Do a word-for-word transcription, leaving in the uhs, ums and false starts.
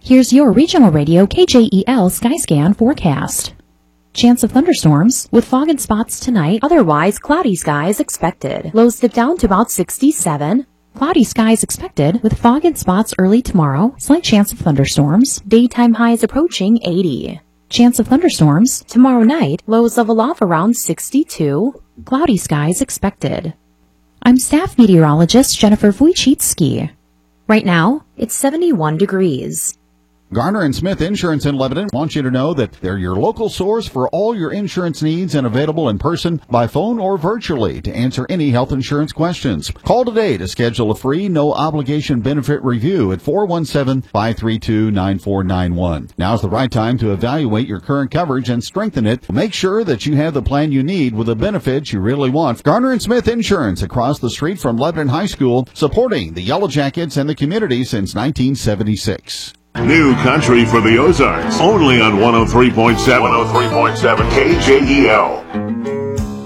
Here's your regional radio K J E L Skyscan forecast. Chance of thunderstorms with fog and spots tonight. Otherwise, cloudy skies expected. Lows dip down to about sixty-seven. Cloudy skies expected with fog and spots early tomorrow. Slight chance of thunderstorms. Daytime highs approaching eighty. Chance of thunderstorms tomorrow night. Lows level off around sixty-two. Cloudy skies expected. I'm staff meteorologist Jennifer Wojcicki. Right now, it's seventy-one degrees. Garner and Smith Insurance in Lebanon wants you to know that they're your local source for all your insurance needs and available in person, by phone, or virtually to answer any health insurance questions. Call today to schedule a free, no-obligation benefit review at four one seven, five three two, nine four nine one. Now's the right time to evaluate your current coverage and strengthen it. Make sure that you have the plan you need with the benefits you really want. Garner and Smith Insurance across the street from Lebanon High School, supporting the Yellow Jackets and the community since nineteen seventy-six. New country for the Ozarks, only on one oh three point seven. one oh three point seven K J E L.